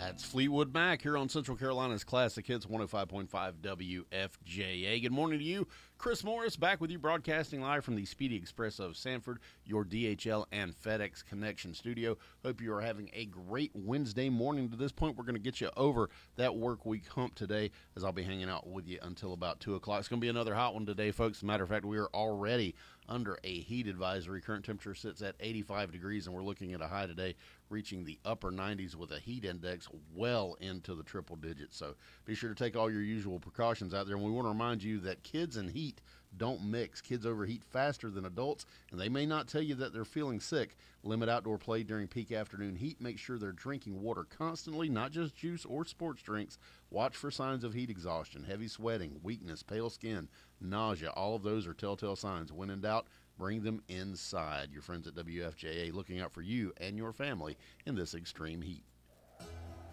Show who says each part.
Speaker 1: That's Fleetwood Mac here on Central Carolina's Classic Hits 105.5 WFJA. Good morning to you. Chris Morris back with you, broadcasting live from the Speedy Express of Sanford, your DHL and FedEx Connection studio. Hope you are having a great Wednesday morning. To this point, we're going to get you over that work week hump today, as I'll be hanging out with you until about 2 o'clock. It's going to be another hot one today, folks. As a matter of fact, we are already under a heat advisory. Current temperature sits at 85 degrees, and we're looking at a high today reaching the upper 90s with a heat index well into the triple digits. So be sure to take all your usual precautions out there. And we want to remind you that kids and heat don't mix. Kids overheat faster than adults, and they may not tell you that they're feeling sick. Limit outdoor play during peak afternoon heat. Make sure they're drinking water constantly, not just juice or sports drinks. Watch for signs of heat exhaustion, heavy sweating, weakness, pale skin, nausea. All of those are telltale signs. When in doubt, bring them inside. Your friends at WFJA looking out for you and your family in this extreme heat.